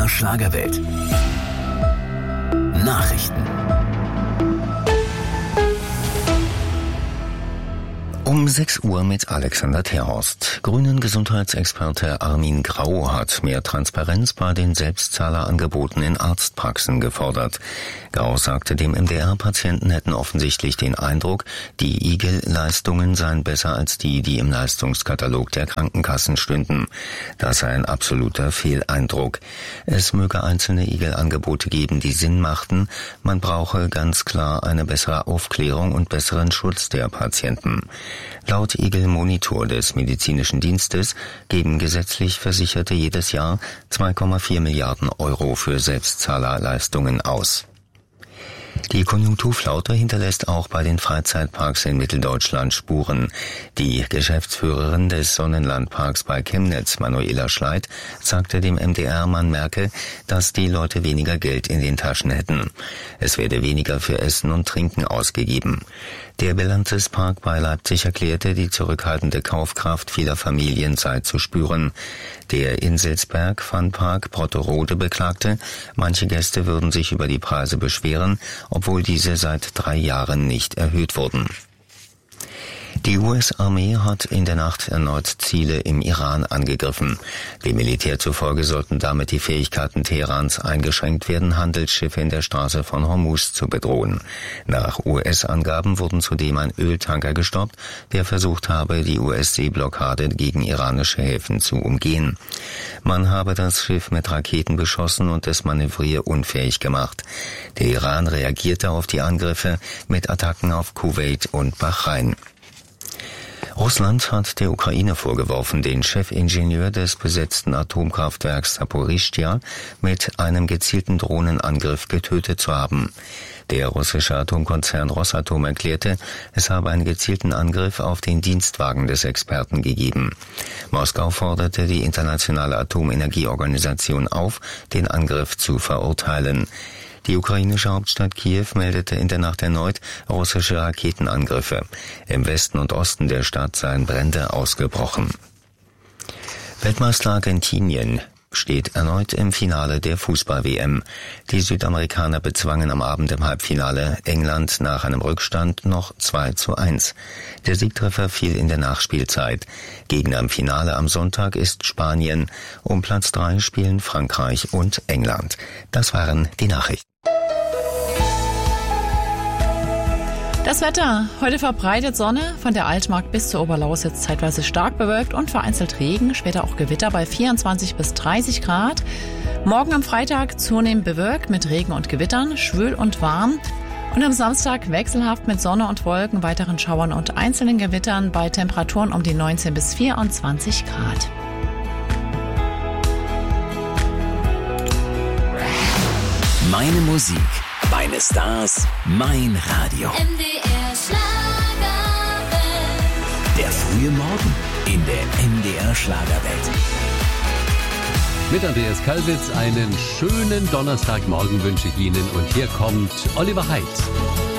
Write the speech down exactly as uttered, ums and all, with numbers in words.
R Schlagerwelt. Nachrichten. Um sechs Uhr mit Alexander Terhorst. Grünen-Gesundheitsexperte Armin Grau hat mehr Transparenz bei den Selbstzahlerangeboten in Arztpraxen gefordert. Grau sagte dem M D R, Patienten hätten offensichtlich den Eindruck, die I G L-Leistungen seien besser als die, die im Leistungskatalog der Krankenkassen stünden. Das sei ein absoluter Fehleindruck. Es möge einzelne I G L-Angebote geben, die Sinn machten. Man brauche ganz klar eine bessere Aufklärung und besseren Schutz der Patienten. Laut I G L-Monitor des Medizinischen Dienstes geben gesetzlich Versicherte jedes Jahr zwei Komma vier Milliarden Euro für Selbstzahlerleistungen aus. Die Konjunkturflaute hinterlässt auch bei den Freizeitparks in Mitteldeutschland Spuren. Die Geschäftsführerin des Sonnenlandparks bei Chemnitz, Manuela Schleit, sagte dem M D R, man merke, dass die Leute weniger Geld in den Taschen hätten. Es werde weniger für Essen und Trinken ausgegeben. Der Belantes Park bei Leipzig erklärte, die zurückhaltende Kaufkraft vieler Familien sei zu spüren. Der Inselsberg Funpark Brotterode beklagte, manche Gäste würden sich über die Preise beschweren, obwohl diese seit drei Jahren nicht erhöht wurden. Die U S-Armee hat in der Nacht erneut Ziele im Iran angegriffen. Dem Militär zufolge sollten damit die Fähigkeiten Teherans eingeschränkt werden, Handelsschiffe in der Straße von Hormuz zu bedrohen. Nach U S-Angaben wurden zudem ein Öltanker gestoppt, der versucht habe, die U S-Seeblockade gegen iranische Häfen zu umgehen. Man habe das Schiff mit Raketen beschossen und es manövrierunfähig gemacht. Der Iran reagierte auf die Angriffe mit Attacken auf Kuwait und Bahrain. Russland hat der Ukraine vorgeworfen, den Chefingenieur des besetzten Atomkraftwerks Saporischschja mit einem gezielten Drohnenangriff getötet zu haben. Der russische Atomkonzern Rosatom erklärte, es habe einen gezielten Angriff auf den Dienstwagen des Experten gegeben. Moskau forderte die internationale Atomenergieorganisation auf, den Angriff zu verurteilen. Die ukrainische Hauptstadt Kiew meldete in der Nacht erneut russische Raketenangriffe. Im Westen und Osten der Stadt seien Brände ausgebrochen. Weltmeister Argentinien steht erneut im Finale der Fußball-W M. Die Südamerikaner bezwangen am Abend im Halbfinale England nach einem Rückstand noch zwei zu eins. Der Siegtreffer fiel in der Nachspielzeit. Gegner im Finale am Sonntag ist Spanien. Um Platz drei spielen Frankreich und England. Das waren die Nachrichten. Das Wetter. Heute verbreitet Sonne, von der Altmark bis zur Oberlausitz zeitweise stark bewölkt und vereinzelt Regen, später auch Gewitter bei vierundzwanzig bis dreißig Grad. Morgen am Freitag zunehmend bewölkt mit Regen und Gewittern, schwül und warm. Und am Samstag wechselhaft mit Sonne und Wolken, weiteren Schauern und einzelnen Gewittern bei Temperaturen um die neunzehn bis vierundzwanzig Grad. Meine Musik, meine Stars, mein Radio. M D R Schlagerwelt. Der frühe Morgen in der M D R Schlagerwelt. Mit Andreas Kalbitz einen schönen Donnerstagmorgen wünsche ich Ihnen und hier kommt Oliver Heidt.